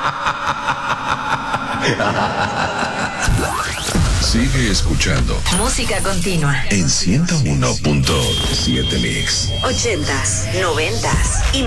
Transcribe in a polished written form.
Sigue escuchando Música continua en 101.7 Mix. 80s, 90s y